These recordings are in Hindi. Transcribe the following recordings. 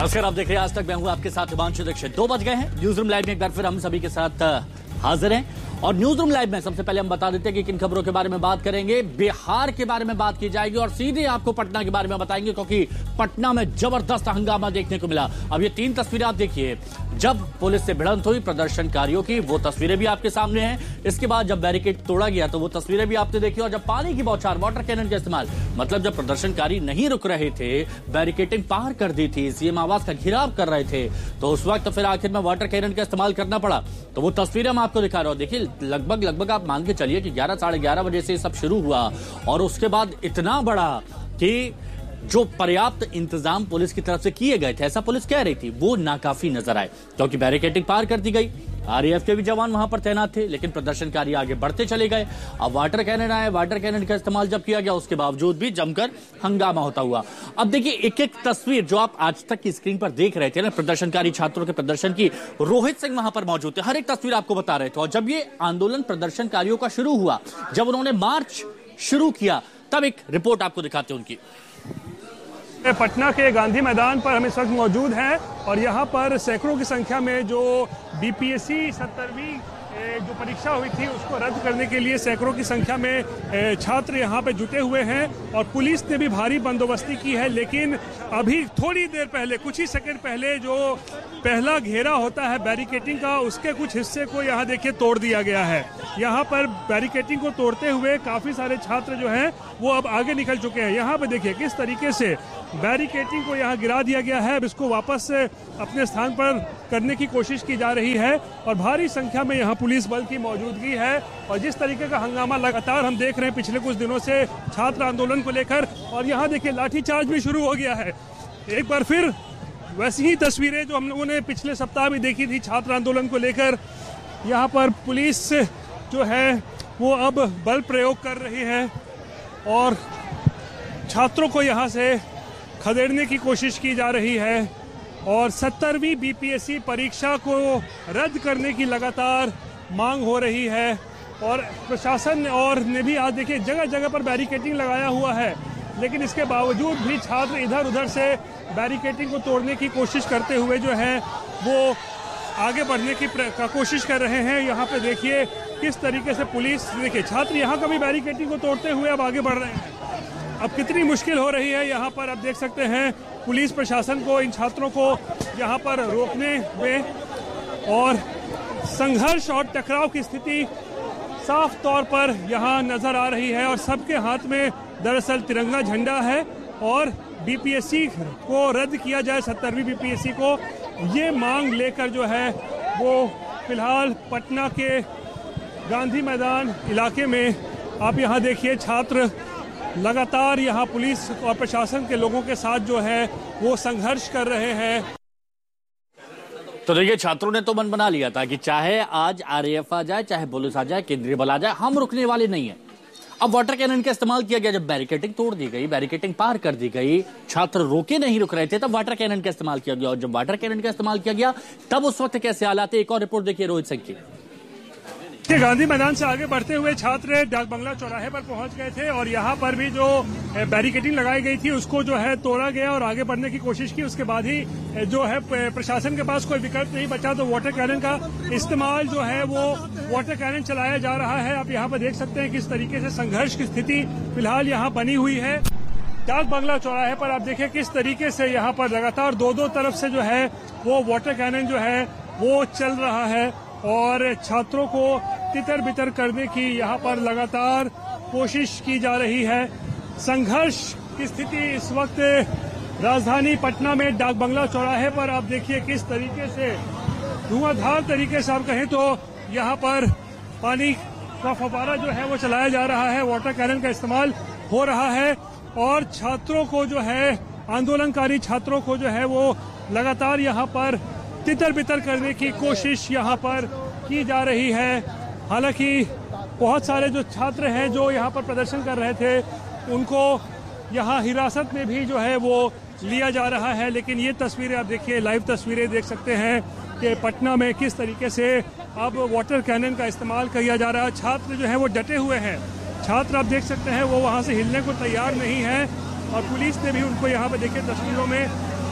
नमस्कार, आप देख रहे हैं आज तक। मैं हूं आपके साथ हिमांशु दीक्षित। 2 बज गए हैं। न्यूज रूम लाइव में एक बार फिर हम सभी के साथ हाजिर हैं और न्यूज रूम लाइव में सबसे पहले हम बता देते हैं कि किन खबरों के बारे में बात करेंगे। बिहार के बारे में बात की जाएगी और सीधे आपको पटना के बारे में बताएंगे, क्योंकि पटना में जबरदस्त हंगामा देखने को मिला। अब ये 3 तस्वीरें आप देखिए। जब पुलिस से भिड़ंत हुई प्रदर्शनकारियों की, वो तस्वीरें भी आपके सामने हैं। इसके बाद जब बैरिकेड तोड़ा गया तो वो तस्वीरें भी आपने देखी। और जब पानी की बौछार, वाटर कैनन का इस्तेमाल, मतलब जब प्रदर्शनकारी नहीं रुक रहे थे, बैरिकेडिंग पार कर दी थी, सीएम आवास का घेराव कर रहे थे, तो उस वक्त फिर आखिर में वाटर कैनन का इस्तेमाल करना पड़ा। तो वो तस्वीरें हम आपको दिखा रहे हो। देखिए, लगभग आप मान के चलिए कि 11 साढ़े 11 बजे से सब शुरू हुआ और उसके बाद इतना बड़ा कि जो पर्याप्त इंतजाम पुलिस की तरफ से किए गए थे, ऐसा पुलिस कह रही थी, वो नाकाफी नजर आए, क्योंकि बैरिकेडिंग पार कर दी गई। आरएएफ के भी जवान वहां पर तैनात थे, लेकिन प्रदर्शनकारी आगे बढ़ते चले गए। अब वाटर कैनन आए, वाटर कैनन का इस्तेमाल जब किया गया, उसके बावजूद भी जमकर हंगामा होता हुआ। अब देखिए, एक एक तस्वीर जो आप आज तक की स्क्रीन पर देख रहे थे ना, प्रदर्शनकारी छात्रों के प्रदर्शन की, रोहित सिंह वहां पर मौजूद थे, हर एक तस्वीर आपको बता रहे थे। और जब ये आंदोलन प्रदर्शनकारियों का शुरू हुआ, जब उन्होंने मार्च शुरू किया, तब एक रिपोर्ट आपको दिखाते हैं उनकी। पटना के गांधी मैदान पर हम इस वक्त मौजूद हैं और यहाँ पर सैकड़ों की संख्या में जो बीपीएससी 70वीं जो परीक्षा हुई थी उसको रद्द करने के लिए सैकड़ों की संख्या में छात्र यहाँ पे जुटे हुए हैं और पुलिस ने भी भारी बंदोबस्ती की है। लेकिन अभी थोड़ी देर पहले, कुछ ही सेकंड पहले, जो पहला घेरा होता है बैरिकेडिंग का, उसके कुछ हिस्से को यहाँ देखिए तोड़ दिया गया है। यहाँ पर बैरिकेडिंग को तोड़ते हुए काफी सारे छात्र जो हैं वो अब आगे निकल चुके हैं। यहाँ पे देखिए किस तरीके से बैरिकेडिंग को यहाँ गिरा दिया गया है। अब इसको वापस अपने स्थान पर करने की कोशिश की जा रही है और भारी संख्या में यहाँ पुलिस बल की मौजूदगी है। और जिस तरीके का हंगामा लगातार हम देख रहे हैं पिछले कुछ दिनों से छात्र आंदोलन को लेकर, और यहाँ देखिए लाठीचार्ज भी शुरू हो गया है। एक बार फिर वैसी ही तस्वीरें जो हम लोगों ने पिछले सप्ताह भी देखी थी छात्र आंदोलन को लेकर, यहाँ पर पुलिस जो है वो अब बल प्रयोग कर रही है और छात्रों को यहाँ से खदेड़ने की कोशिश की जा रही है। और 70वीं बीपीएससी परीक्षा को रद्द करने की लगातार मांग हो रही है और प्रशासन और ने भी आज देखिए जगह जगह पर बैरिकेडिंग लगाया हुआ है, लेकिन इसके बावजूद भी छात्र इधर उधर से बैरिकेडिंग को तोड़ने की कोशिश करते हुए जो है वो आगे बढ़ने की कोशिश कर रहे हैं। यहाँ पे देखिए किस तरीके से पुलिस, देखिए छात्र यहाँ का भी बैरिकेडिंग को तोड़ते हुए अब आगे बढ़ रहे हैं। अब कितनी मुश्किल हो रही है यहाँ पर, अब देख सकते हैं पुलिस प्रशासन को इन छात्रों को यहाँ पर रोकने में, और संघर्ष और टकराव की स्थिति साफ तौर पर यहाँ नजर आ रही है। और सबके हाथ में दरअसल तिरंगा झंडा है और बीपीएससी को रद्द किया जाए, 70वीं बीपीएससी को, ये मांग लेकर जो है वो फिलहाल पटना के गांधी मैदान इलाके में आप यहाँ देखिए छात्र लगातार यहाँ पुलिस और प्रशासन के लोगों के साथ जो है वो संघर्ष कर रहे हैं। तो देखिए, छात्रों ने तो मन बना लिया था कि चाहे आज आरएएफ आ जाए, चाहे पुलिस आ जाए, केंद्रीय बल आ जाए, हम रुकने वाले नहीं है। अब वाटर कैनन का इस्तेमाल किया गया। जब बैरिकेडिंग तोड़ दी गई, बैरिकेडिंग पार कर दी गई, छात्र रोके नहीं रुक रहे थे, तब वाटर कैनन का इस्तेमाल किया गया। और जब वाटर कैनन का इस्तेमाल किया गया, तब उस वक्त कैसे हालात है, एक और रिपोर्ट देखिए रोहित सिंह की। गांधी मैदान से आगे बढ़ते हुए छात्र डाक बंगला चौराहे पर पहुंच गए थे और यहाँ पर भी जो बैरिकेडिंग लगाई गई थी उसको जो है तोड़ा गया और आगे बढ़ने की कोशिश की। उसके बाद ही जो है प्रशासन के पास कोई विकल्प नहीं बचा, तो वाटर कैनन का इस्तेमाल जो है वो वाटर कैनन चलाया जा रहा है। आप यहाँ पर देख सकते हैं किस तरीके से संघर्ष की स्थिति फिलहाल यहाँ बनी हुई है। डाक बंगला चौराहे पर आप देखिए किस तरीके से यहाँ पर लगातार दो तरफ से जो है वो वाटर कैनन जो है वो चल रहा है और छात्रों को तितर बितर करने की यहाँ पर लगातार कोशिश की जा रही है। संघर्ष की स्थिति इस वक्त राजधानी पटना में डाक बंगला चौराहे पर आप देखिए किस तरीके से धुआंधार तरीके से आप कहें तो यहाँ पर पानी का फव्वारा जो है वो चलाया जा रहा है, वाटर कैनन का इस्तेमाल हो रहा है और छात्रों को जो है, आंदोलनकारी छात्रों को जो है वो लगातार यहाँ पर तितर बितर करने की कोशिश यहाँ पर की जा रही है। हालांकि बहुत सारे जो छात्र हैं जो यहाँ पर प्रदर्शन कर रहे थे उनको यहाँ हिरासत में भी जो है वो लिया जा रहा है। लेकिन ये तस्वीरें आप देखिए, लाइव तस्वीरें देख सकते हैं कि पटना में किस तरीके से अब वाटर कैनन का इस्तेमाल किया जा रहा है। छात्र जो है वो डटे हुए हैं, छात्र आप देख सकते हैं वो वहाँ से हिलने को तैयार नहीं है और पुलिस ने भी उनको यहाँ पे देखिए तस्वीरों में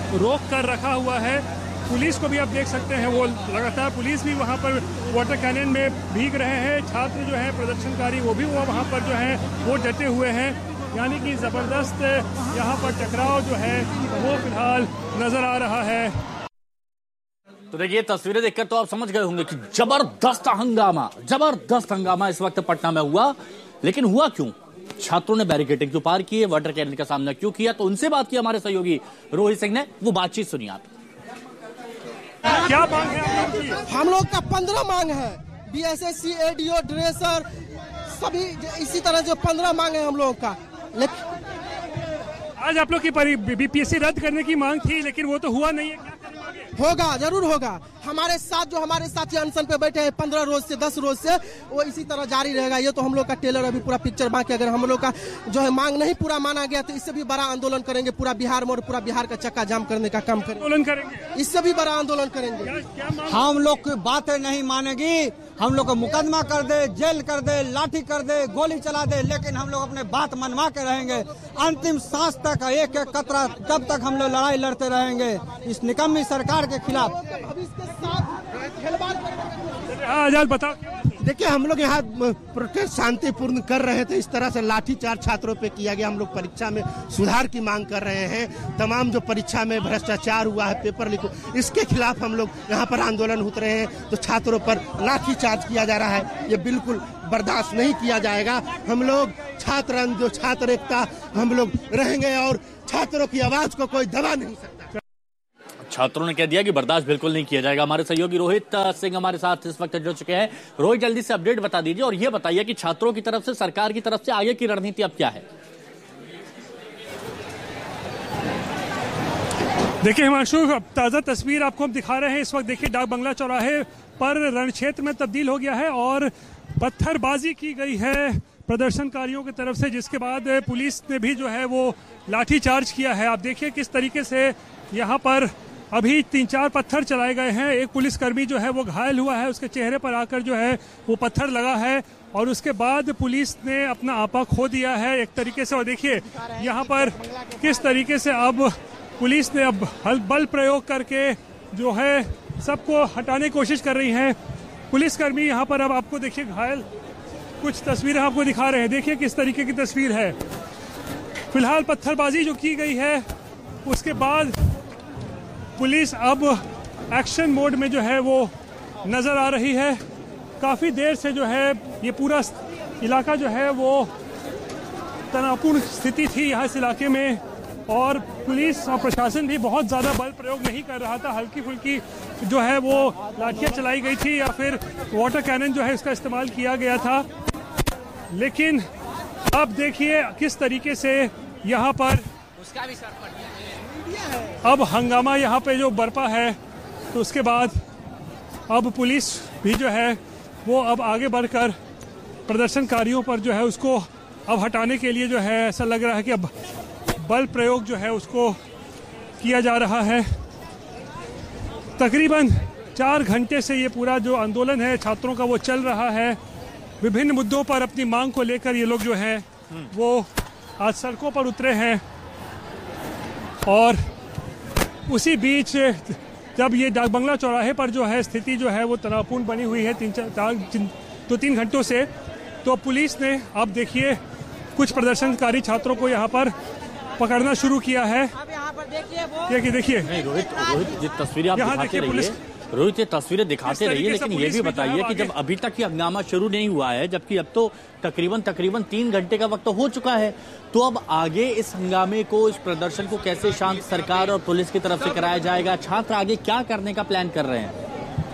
रोक कर रखा हुआ है। पुलिस को भी आप देख सकते हैं, वो लगातार पुलिस भी वहाँ पर वाटर कैनन में भीग रहे हैं। छात्र जो है प्रदर्शनकारी वो भी वहाँ पर जो है वो डटे हुए हैं। यानी कि ज़बरदस्त यहाँ पर टकराव जो है वो फिलहाल नजर आ रहा है। तो देखिए तस्वीरें देखकर तो आप समझ गए होंगे कि जबरदस्त हंगामा इस वक्त पटना में हुआ। लेकिन हुआ क्यों? छात्रों ने बैरिकेडिंग क्यों पार की, वाटर कैनन का सामना क्यों किया? तो उनसे बात की हमारे सहयोगी रोहित सिंह ने, वो बातचीत सुनिए आप। क्या मांग है आप लोगों की? हम लोग का 15 मांग है, बीएसएससी, एडीओ, ड्रेसर, सभी इसी तरह जो 15 मांग है हम लोगों का। आज आप लोग की बीपीएससी रद्द करने की मांग थी, लेकिन वो तो हुआ नहीं है। होगा, जरूर होगा। हमारे साथी अनशन पे बैठे हैं 15 रोज से 10 रोज से, वो इसी तरह जारी रहेगा। ये तो हम लोग का टेलर अभी पूरा पिक्चर बाकी। अगर हम लोग का जो है मांग नहीं पूरा माना गया तो इससे भी बड़ा आंदोलन करेंगे पूरा बिहार में, और पूरा बिहार का चक्का जाम करने का काम करेंगे। इससे भी बड़ा आंदोलन करेंगे। हम लोग की बातें नहीं मानेगी, हम लोग को मुकदमा कर दे, जेल कर दे, लाठी कर दे, गोली चला दे, लेकिन हम लोग अपने बात मनवा के रहेंगे अंतिम सांस तक। एक एक कतरा तब तक हम लोग लड़ाई लड़ते रहेंगे इस निकम्मी सरकार के खिलाफ। आजाद बताओ। देखिए, हम लोग यहाँ प्रोटेस्ट शांतिपूर्ण कर रहे थे, इस तरह से लाठीचार्ज छात्रों पे किया गया। हम लोग परीक्षा में सुधार की मांग कर रहे हैं। तमाम जो परीक्षा में भ्रष्टाचार हुआ है, पेपर लीक, इसके खिलाफ हम लोग यहाँ पर आंदोलन उतरे हैं। तो छात्रों पर लाठीचार्ज किया जा रहा है, ये बिल्कुल बर्दाश्त नहीं किया जाएगा। हम लोग छात्र एकता हम लोग रहेंगे और छात्रों की आवाज को कोई दबा नहीं सकता। छात्रों ने कह दिया कि बर्दाश्त बिल्कुल नहीं किया जाएगा। हमारे सहयोगी रोहित सिंह हमारे साथ इस वक्त जुड़ चुके हैं। रोहित, जल्दी से अपडेट बता दीजिए और यह बताइए कि छात्रों की तरफ से, सरकार की तरफ से आगे की रणनीति अब क्या है? देखिए हिमांशु, ताजा तस्वीर आपको हम दिखा रहे हैं। इस वक्त देखिए डाक बंगला चौराहे पर रण क्षेत्र में तब्दील हो गया है और पत्थरबाजी की गई है प्रदर्शनकारियों की तरफ से, जिसके बाद पुलिस ने भी जो है वो लाठीचार्ज किया है। आप देखिए किस तरीके से यहाँ पर अभी 3-4 पत्थर चलाए गए हैं। एक पुलिसकर्मी जो है वो घायल हुआ है, उसके चेहरे पर आकर जो है वो पत्थर लगा है और उसके बाद पुलिस ने अपना आपा खो दिया है एक तरीके से। और देखिए यहाँ पर किस तरीके से अब पुलिस ने अब बल प्रयोग करके जो है सबको हटाने की कोशिश कर रही है। पुलिसकर्मी यहाँ पर अब आपको देखिए घायल, कुछ तस्वीरें आपको दिखा रहे हैं। देखिए किस तरीके की तस्वीर है। फिलहाल पत्थरबाजी जो की गई है उसके बाद पुलिस अब एक्शन मोड में जो है वो नजर आ रही है। काफी देर से जो है ये पूरा इलाका जो है वो तनावपूर्ण स्थिति थी यहाँ इस इलाके में, और पुलिस और प्रशासन भी बहुत ज्यादा बल प्रयोग नहीं कर रहा था। हल्की फुल्की जो है वो लाठियां चलाई गई थी या फिर वाटर कैनन जो है इसका इस्तेमाल किया गया था। लेकिन अब देखिए किस तरीके से यहाँ पर अब हंगामा यहाँ पे जो बरपा है, तो उसके बाद अब पुलिस भी जो है वो अब आगे बढ़कर प्रदर्शनकारियों पर जो है उसको अब हटाने के लिए जो है ऐसा लग रहा है कि अब बल प्रयोग जो है उसको किया जा रहा है। तकरीबन 4 घंटे से ये पूरा जो आंदोलन है छात्रों का वो चल रहा है। विभिन्न मुद्दों पर अपनी मांग को लेकर ये लोग जो है वो आज सड़कों पर उतरे हैं। और उसी बीच जब ये डाक बंगला चौराहे पर जो है स्थिति जो है वो तनावपूर्ण बनी हुई है 2-3 घंटों से, तो पुलिस ने अब देखिए कुछ प्रदर्शनकारी छात्रों को यहाँ पर पकड़ना शुरू किया है। अब यहाँ पर देखिए रोहित ये तस्वीरें आप दिखाते रहिए, रोहित ये तस्वीरें दिखाते रहिए, लेकिन ये भी बताइए कि जब अभी तक ये हंगामा शुरू नहीं हुआ है, जबकि अब तो तकरीबन 3 घंटे का वक्त हो चुका है, तो अब आगे इस हंगामे को, इस प्रदर्शन को कैसे शांत सरकार और पुलिस की तरफ से कराया जाएगा? छात्र आगे क्या करने का प्लान कर रहे हैं?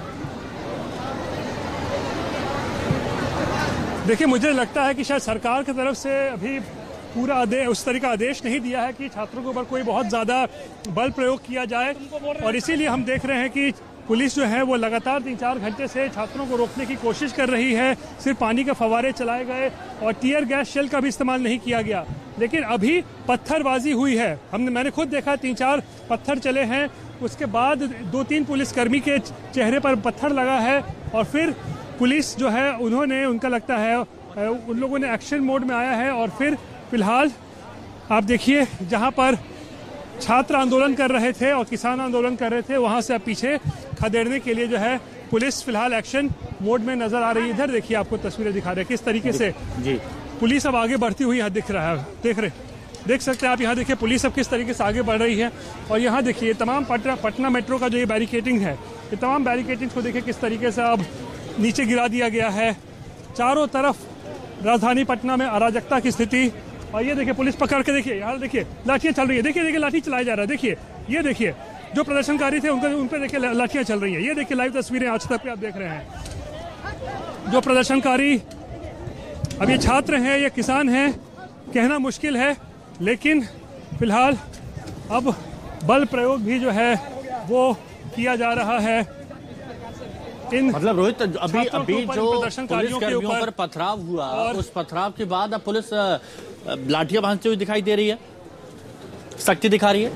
देखिए मुझे लगता है कि शायद सरकार की तरफ से अभी पूरा उस तरह का आदेश नहीं दिया है कि छात्रों के ऊपर कोई बहुत ज्यादा बल प्रयोग किया जाए, और इसीलिए हम देख रहे हैं कि पुलिस जो है वो लगातार 3-4 घंटे से छात्रों को रोकने की कोशिश कर रही है। सिर्फ पानी के फव्वारे चलाए गए और टीयर गैस शेल का भी इस्तेमाल नहीं किया गया, लेकिन अभी पत्थरबाजी हुई है। मैंने खुद देखा 3-4 पत्थर चले हैं, उसके बाद 2-3 पुलिसकर्मी के चेहरे पर पत्थर लगा है, और फिर पुलिस जो है उन्होंने, उनका लगता है उन लोगों ने एक्शन मोड में आया है। और फिर फिलहाल आप देखिए जहां पर छात्र आंदोलन कर रहे थे और किसान आंदोलन कर रहे थे, वहां से अब पीछे खदेड़ने के लिए जो है पुलिस फिलहाल एक्शन मोड में नजर आ रही है। इधर देखिए, आपको तस्वीरें दिखा रहे हैं किस तरीके से जी पुलिस अब आगे बढ़ती हुई यहाँ दिख रहा है। देख सकते हैं आप, यहाँ देखिए पुलिस अब किस तरीके से आगे बढ़ रही है। और यहाँ देखिए तमाम पटना मेट्रो का जो ये बैरिकेटिंग है, ये तमाम बैरिकेटिंग को देखिए किस तरीके से अब नीचे गिरा दिया गया है। चारों तरफ राजधानी पटना में अराजकता की स्थिति। और ये देखिए पुलिस पकड़ के देखिए, यहाँ देखिए लाठियां चल रही है। देखिए लाठी चलाया जा रहा है। देखिए ये देखिए जो प्रदर्शनकारी थे उन पर देखिए लाठियां चल रही है। ये देखिए लाइव तस्वीरें आज तक पे आप देख रहे हैं। जो प्रदर्शनकारी, अब ये छात्र हैं, ये किसान हैं, कहना मुश्किल है, लेकिन फिलहाल अब बल प्रयोग भी जो है वो किया जा रहा है। मतलब रोहित, अभी जो पुलिस कर्मियों पर पथराव हुआ, उस पथराव के बाद अब पुलिस लाठियां भांजते हुए दिखाई दे रही है, सख्ती दिखा रही है।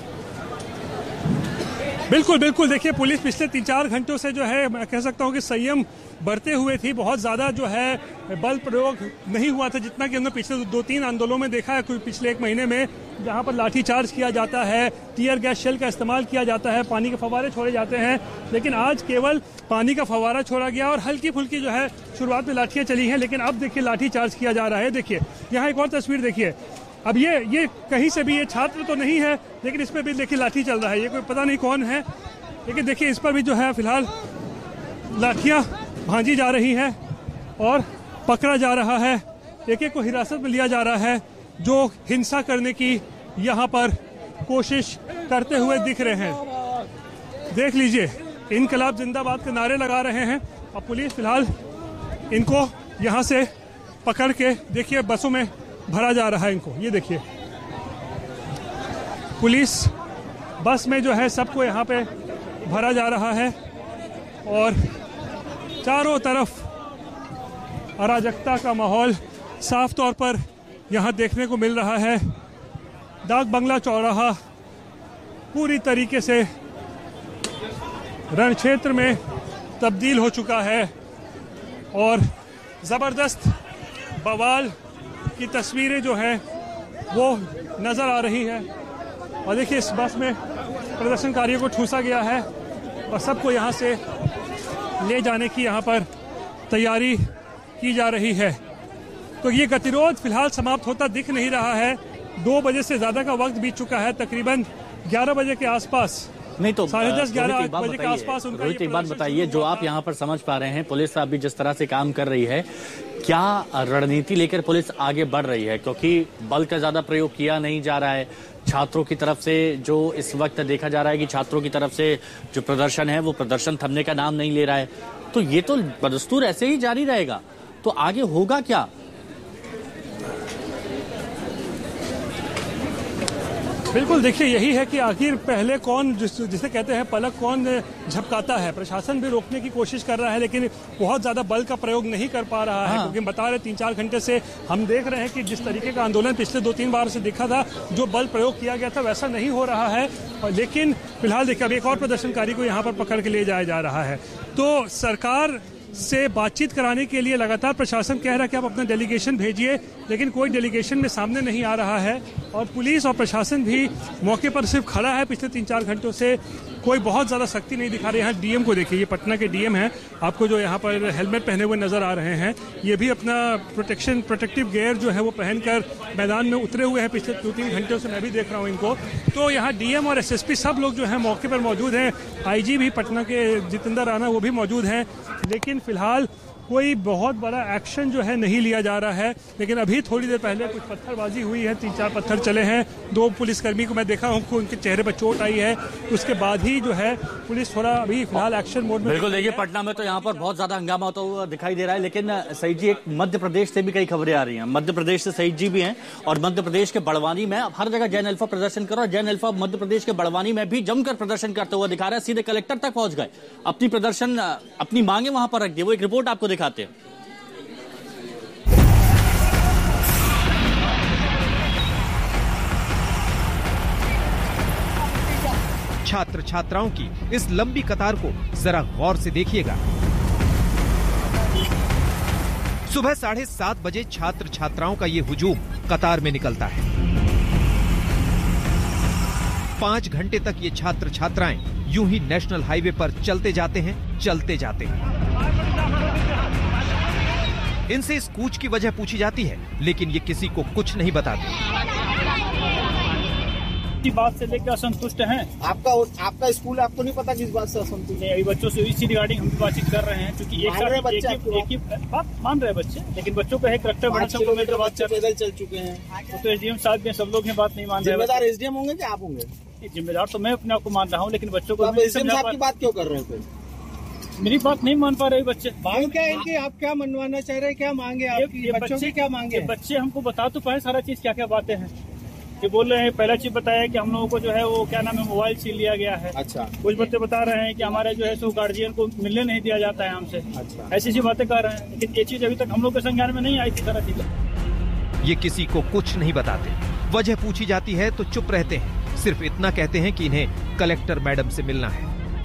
बिल्कुल बिल्कुल, देखिए पुलिस पिछले 3-4 घंटों से जो है मैं कह सकता हूं कि संयम बढ़ते हुए थी। बहुत ज्यादा जो है बल प्रयोग नहीं हुआ था जितना कि हमने पिछले 2-3 आंदोलनों में देखा है। पिछले 1 महीने में जहां पर लाठीचार्ज किया जाता है, टीयर गैस शेल का इस्तेमाल किया जाता है, पानी के फव्वारे छोड़े जाते हैं, लेकिन आज केवल पानी का फव्वारा छोड़ा गया और हल्की फुल्की जो है शुरुआत में लाठियां चली हैं, लेकिन अब देखिए लाठीचार्ज किया जा रहा है। देखिए यहाँ एक और तस्वीर देखिए, अब ये कहीं से भी, ये छात्र तो नहीं है, लेकिन इस पर भी देखिए लाठी चल रहा है। ये कोई पता नहीं कौन है, लेकिन देखिए इस पर भी जो है फिलहाल लाठियां भांजी जा रही हैं और पकड़ा जा रहा है। एक को हिरासत में लिया जा रहा है जो हिंसा करने की यहाँ पर कोशिश करते हुए दिख रहे हैं। देख लीजिए, इनकलाब जिंदाबाद के नारे लगा रहे हैं। अब पुलिस फिलहाल इनको यहाँ से पकड़ के देखिए बसों में भरा जा रहा है इनको। ये देखिए पुलिस बस में जो है सबको यहाँ पे भरा जा रहा है और चारों तरफ अराजकता का माहौल साफ तौर पर यहाँ देखने को मिल रहा है। डाक बंगला चौराहा पूरी तरीके से रण क्षेत्र में तब्दील हो चुका है और जबरदस्त बवाल की तस्वीरें जो है वो नजर आ रही है। और देखिए इस बस में प्रदर्शनकारियों को ठूसा गया है और सबको यहाँ से ले जाने की यहाँ पर तैयारी की जा रही है। तो ये गतिरोध फिलहाल समाप्त होता दिख नहीं रहा है। 2 बजे से ज्यादा का वक्त बीत चुका है, तकरीबन 11 बजे के आसपास, नहीं तो 10:30-11 बजे के आसपास उनका। रोहित एक बात बताइए, जो आप यहाँ पर समझ पा रहे हैं पुलिस अभी जिस तरह से काम कर रही है, क्या रणनीति लेकर पुलिस आगे बढ़ रही है? क्योंकि बल का ज्यादा प्रयोग किया नहीं जा रहा है। छात्रों की तरफ से जो इस वक्त देखा जा रहा है कि छात्रों की तरफ से जो प्रदर्शन है वो प्रदर्शन थमने का नाम नहीं ले रहा है, तो ये तो बदस्तूर ऐसे ही जारी रहेगा, तो आगे होगा क्या? बिल्कुल, देखिए यही है कि आखिर पहले कौन, जिसे कहते हैं पलक कौन झपकाता है। प्रशासन भी रोकने की कोशिश कर रहा है, लेकिन बहुत ज्यादा बल का प्रयोग नहीं कर पा रहा है। क्योंकि बता रहे 3-4 घंटे से हम देख रहे हैं कि जिस तरीके का आंदोलन पिछले 2-3 बार से दिखा था, जो बल प्रयोग किया गया था वैसा नहीं हो रहा है। लेकिन फिलहाल देखिए अब एक और प्रदर्शनकारी को यहाँ पर पकड़ के ले जाया जा रहा है। तो सरकार से बातचीत कराने के लिए लगातार प्रशासन कह रहा है कि आप अपना डेलीगेशन भेजिए, लेकिन कोई डेलीगेशन में सामने नहीं आ रहा है और पुलिस और प्रशासन भी मौके पर सिर्फ खड़ा है। पिछले 3-4 घंटों से कोई बहुत ज्यादा सख्ती नहीं दिखा रहे हैं। डीएम को देखिए, ये पटना के डीएम हैं, आपको जो यहाँ पर हेलमेट पहने हुए नजर आ रहे हैं, ये भी अपना प्रोटेक्टिव गियर जो है वो पहनकर मैदान में उतरे हुए हैं। पिछले 2-3 घंटों से मैं भी देख रहा हूँ इनको। तो यहाँ डीएम और एसएसपी सब लोग जो है मौके पर मौजूद हैं। आईजी भी पटना के जितेंद्र राणा वो भी मौजूद हैं, लेकिन फिलहाल कोई बहुत बड़ा एक्शन जो है नहीं लिया जा रहा है। लेकिन अभी थोड़ी देर पहले कुछ पत्थरबाजी हुई है, 3-4 पत्थर चले हैं। 2 पुलिसकर्मी को मैं देखा हूं, उनके चेहरे पर चोट आई है। उसके बाद ही जो है पुलिस थोड़ा अभी फिलहाल एक्शन मोड में। बिल्कुल, देखिए पटना में तो यहाँ पर बहुत ज्यादा हंगामा होता हुआ दिखाई दे रहा है। लेकिन सईद जी, एक मध्य प्रदेश से भी कई खबरें आ रही हैं। मध्य प्रदेश से सईद जी भी हैं और मध्य प्रदेश के बड़वानी में अब हर जगह जैन अल्फा प्रदर्शन कर रहा है। जैन अल्फा मध्य प्रदेश के बड़वानी में भी जमकर प्रदर्शन करते हुए दिखा रहा है। सीधे कलेक्टर तक पहुंच गए, अपनी मांगे वहां पर रख दी। वो एक रिपोर्ट आपको दिखाते हैं। छात्र छात्राओं की इस लंबी कतार को जरा गौर से देखिएगा। सुबह 7:30 बजे छात्र छात्राओं का ये हुजूम कतार में निकलता है। 5 घंटे तक ये छात्र छात्राएं यूं ही नेशनल हाईवे पर चलते जाते हैं। इनसे इस कूच की वजह पूछी जाती है, लेकिन ये किसी को कुछ नहीं बताते। इसी बात से लेकर असंतुष्ट हैं। आपका स्कूल आपको नहीं पता किस बात से असंतुष्ट है? अभी बच्चों से इसी रिगार्डिंग हम बातचीत कर रहे हैं, क्योंकि एक ही बात मान रहे बच्चे, लेकिन बच्चों का एक कलेक्टर बड़ा किलोमीटर बच्चे पैदल चल चुके हैं। तो एसडीएम साहब में सब लोग हैं, बात नहीं मान रहे। जिम्मेदार एसडीएम होंगे कि आप होंगे? जिम्मेदार तो मैं अपने आप को मान रहा हूँ, लेकिन बच्चों को एसडीएम साहब की बात क्यों कर रहे हैं? मेरी बात नहीं मान पा रहे बच्चे। मांग क्या है इनकी? आप क्या मनवाना चाह रहे हैं? क्या मांगे आपकी? बच्चों की क्या मांगे? बच्चे हमको बता तो पाए सारा चीज, क्या क्या बातें हैं। ये बोल रहे हैं, पहला चीज बताया कि हम लोगों को जो है वो क्या नाम है, मोबाइल छीन लिया गया है। अच्छा। कुछ बच्चे बता रहे हैं कि हमारे जो है सो गार्जियन को मिलने नहीं दिया जाता है हमसे। अच्छा। ऐसी बातें कर रहे हैं, लेकिन ये चीज अभी तक हम लोग के संज्ञान में नहीं आई थी सारा चीज। ये किसी को कुछ नहीं बताते। वजह पूछी जाती है तो चुप रहते हैं। सिर्फ इतना कहते हैं कि इन्हें कलेक्टर मैडम से मिलना है।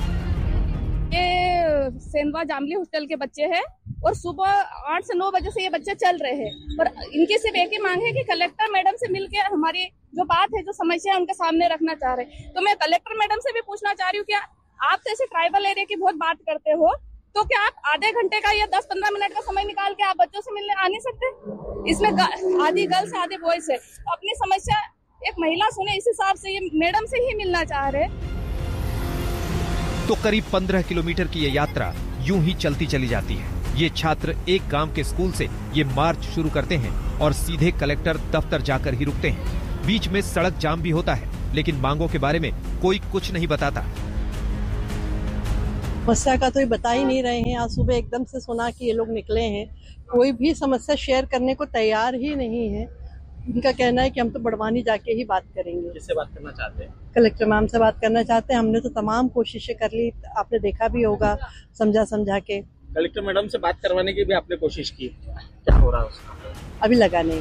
ये सेंधवा जामली हॉस्टल के बच्चे हैं और सुबह 8 से 9 बजे से ये बच्चे चल रहे हैं, और इनकी सिर्फ एक ही मांग है कि कलेक्टर मैडम से मिलकर हमारी जो बात है, जो समस्या है, उनके सामने रखना चाह रहे हैं। तो मैं कलेक्टर मैडम से भी पूछना चाह रही हूँ, क्या आप तो ऐसे ट्राइबल एरिया की बहुत बात करते हो, तो क्या आप आधे घंटे का या 10-15 मिनट का समय निकाल के आप बच्चों से मिलने आ नहीं सकते? इसमें आधी गर्ल्स आधे बॉयज है, तो अपनी समस्या एक महिला सुने, इस हिसाब से ये मैडम से ही मिलना चाह रहे हैं। तो करीब 15 किलोमीटर की ये यात्रा यूं ही चलती चली जाती है। ये छात्र एक गांव के स्कूल से ये मार्च शुरू करते हैं और सीधे कलेक्टर दफ्तर जाकर ही रुकते हैं। बीच में सड़क जाम भी होता है, लेकिन मांगों के बारे में कोई कुछ नहीं बताता। समस्या का तो ये बता ही नहीं रहे हैं। आज सुबह एकदम से सुना कि ये लोग निकले हैं, कोई भी समस्या शेयर करने को तैयार ही नहीं है। उनका कहना है कि हम तो बड़वानी जाके ही बात करेंगे। किससे बात करना चाहते हैं? कलेक्टर मैम से बात करना चाहते हैं। हमने तो तमाम कोशिशें कर ली, आपने देखा भी होगा, समझा के। कलेक्टर मैडम से बात करवाने की भी आपने कोशिश की, क्या हो रहा है उसका? अभी लगा नहीं।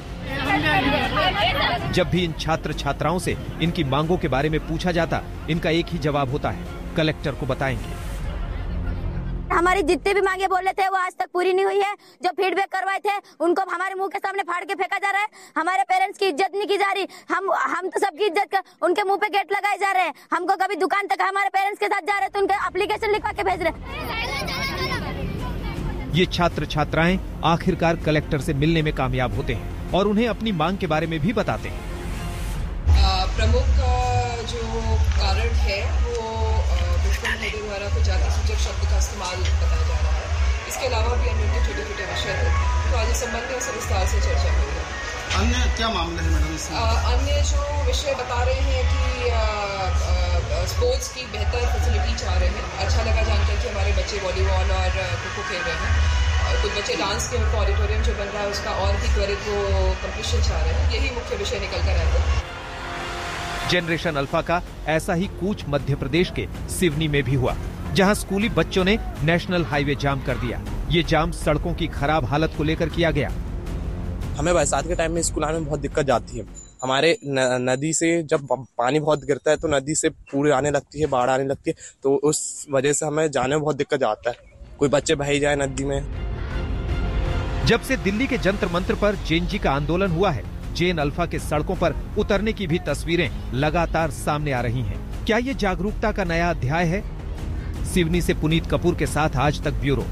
जब भी इन छात्र छात्राओं से इनकी मांगों के बारे में पूछा जाता, इनका एक ही जवाब होता है, कलेक्टर को बताएंगे। हमारी जितने भी मांगे बोले थे वो आज तक पूरी नहीं हुई है। जो फीडबैक करवाए थे उनको हमारे मुंह के सामने फाड़ के फेंका जा रहा है। हमारे पेरेंट्स की इज्जत नहीं की जा रही। हम तो सबकी इज्जत कर, उनके मुंह पे गेट लगाए जा रहे हैं। हमको कभी दुकान तक हमारे पेरेंट्स के साथ जा रहे हैं तो उनके एप्लीकेशन लिखवा के भेज रहे हैं। ये छात्र छात्राएं आखिरकार कलेक्टर से मिलने में कामयाब होते हैं और उन्हें अपनी मांग के बारे में भी बताते हैं। प्रमुख जो कारण है वो द्वारा कुछ जाति सूचक शब्द का इस्तेमाल बताया जा रहा है। इसके अलावा भी अन्य छोटे छोटे विषय थे, तो आज इस संबंध में विस्तार से चर्चा हुई है। अन्य क्या मामले हैं मैडम इसमें? अन्य जो विषय बता रहे हैं कि स्पोर्ट्स की बेहतर फैसिलिटी चाह रहे हैं। अच्छा लगा जानकर कि हमारे बच्चे वॉलीबॉल और खो-खो खेल रहे हैं। कुछ बच्चे डांस के ऑडिटोरियम जो बन रहा है उसका और भी त्वरित वो कंप्लीशन चाह रहे हैं। यही मुख्य विषय निकल कर आते हैं। जनरेशन अल्फा का ऐसा ही कूच मध्य प्रदेश के सिवनी में भी हुआ, जहां स्कूली बच्चों ने नेशनल हाईवे जाम कर दिया। ये जाम सड़कों की खराब हालत को लेकर किया गया। हमें बरसात के टाइम में स्कूल आने में बहुत दिक्कत जाती है। हमारे नदी से जब पानी बहुत गिरता है तो नदी से पूरी आने लगती है, बाढ़ आने लगती है, तो उस वजह से हमें जाने में बहुत दिक्कत जाता है। कोई बच्चे बह जाए नदी में। जब से दिल्ली के जंतर मंत्र पर जेएनजी का आंदोलन हुआ है, जेन अल्फा के सड़कों पर उतरने की भी तस्वीरें लगातार सामने आ रही हैं। क्या ये जागरूकता का नया अध्याय है? सिवनी से पुनीत कपूर के साथ आज तक ब्यूरो।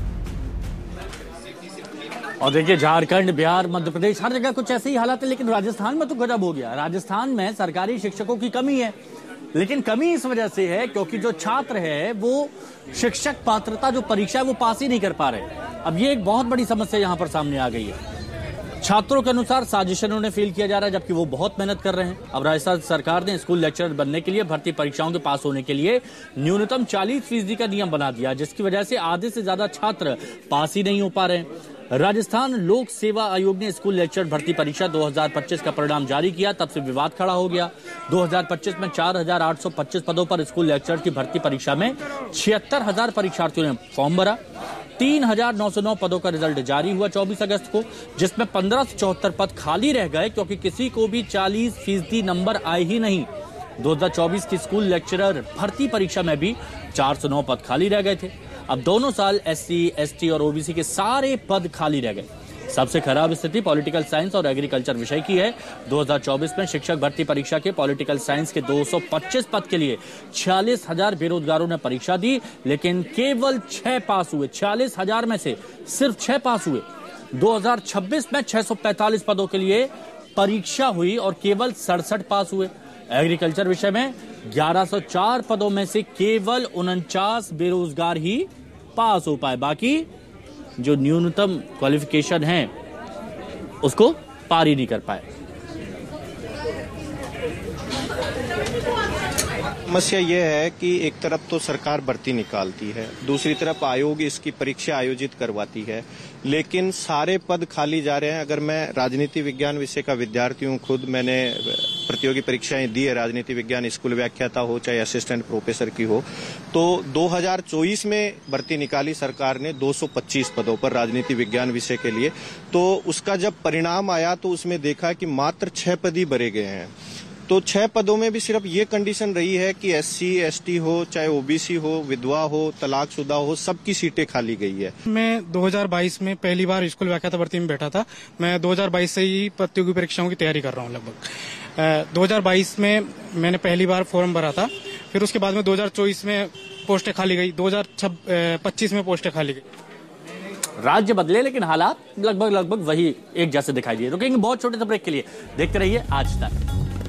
और देखिए, झारखंड, बिहार, मध्य प्रदेश, हर जगह कुछ ऐसे ही हालात है, लेकिन राजस्थान में तो गजब हो गया। राजस्थान में सरकारी शिक्षकों की कमी है, लेकिन कमी इस वजह से है क्योंकि जो छात्र है वो शिक्षक पात्रता जो परीक्षा है वो पास ही नहीं कर पा रहे। अब ये एक बहुत बड़ी समस्या यहां पर सामने आ गई है। छात्रों के अनुसार साजिशन उन्हें फेल किया जा रहा है, जबकि वो बहुत मेहनत कर रहे हैं। अब राजस्थान सरकार ने स्कूल लेक्चरर बनने के लिए भर्ती परीक्षाओं के पास होने के लिए न्यूनतम 40% का नियम बना दिया, जिसकी वजह से आधे से ज्यादा छात्र पास ही नहीं हो पा रहे हैं। राजस्थान लोक सेवा आयोग ने स्कूल लेक्चर भर्ती परीक्षा 2025 का परिणाम जारी किया, तब से विवाद खड़ा हो गया। 2025 में 4,825 पदों पर स्कूल लेक्चर की भर्ती परीक्षा में 76,000 परीक्षार्थियों ने फॉर्म भरा। 3,909 पदों का रिजल्ट जारी हुआ 24 अगस्त को, जिसमें 1574 पद खाली रह गए क्योंकि किसी को भी 40% नंबर आए ही नहीं। 2024 की स्कूल लेक्चरर भर्ती परीक्षा में भी 409 पद खाली रह गए थे। अब दोनों साल SC, ST और OBC के सारे पद खाली रह गए। सबसे खराब स्थिति पॉलिटिकल साइंस और एग्रीकल्चर विषय की है। 2024 में शिक्षक भर्ती परीक्षा के पॉलिटिकल साइंस के 225 पद के लिए 46,000 बेरोजगारों ने परीक्षा दी, लेकिन केवल 6 पास हुए। 46,000 में से सिर्फ 6 पास हुए। 2026 में 645 पदों के लिए परीक्षा हुई और केवल 67 पास हुए। एग्रीकल्चर विषय में 1104 पदों में से केवल 49 बेरोजगार ही पास हो पाए, बाकी जो न्यूनतम क्वालिफिकेशन है उसको पार ही नहीं कर पाए। समस्या यह है कि एक तरफ तो सरकार भर्ती निकालती है, दूसरी तरफ आयोग इसकी परीक्षा आयोजित करवाती है, लेकिन सारे पद खाली जा रहे हैं। अगर मैं राजनीति विज्ञान विषय का विद्यार्थी हूं, खुद मैंने प्रतियोगी परीक्षाएं दी है, राजनीति विज्ञान स्कूल व्याख्याता हो चाहे असिस्टेंट प्रोफेसर की हो, तो 2024 में भर्ती निकाली सरकार ने 225 पदों पर राजनीति विज्ञान विषय के लिए। तो उसका जब परिणाम आया तो उसमें देखा कि मात्र 6 पद ही भरे गए हैं। तो 6 पदों में भी सिर्फ ये कंडीशन रही है कि SC ST हो चाहे OBC हो, विधवा हो, तलाकशुदा हो, सबकी सीटें खाली गई है। मैं 2022 में पहली बार स्कूल व्याख्याता भर्ती में बैठा था। मैं 2022 से ही प्रतियोगी परीक्षाओं की तैयारी कर रहा हूँ लगभग। 2022 में मैंने पहली बार फॉर्म भरा था, फिर उसके बाद में 2024 में पोस्टें खाली गई, 2025 में पोस्टें खाली गई। राज्य बदले लेकिन हालात लगभग वही एक जैसे दिखाई दिए। रुकेंगे बहुत छोटे से ब्रेक के लिए, देखते रहिए आज तक।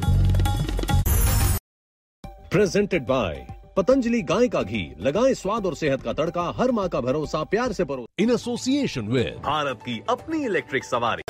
प्रेजेंटेड बाय पतंजलि गाय का घी, लगाएं स्वाद और सेहत का तड़का, हर माँ का भरोसा प्यार से परो। इन एसोसिएशन विद भारत की अपनी इलेक्ट्रिक सवारी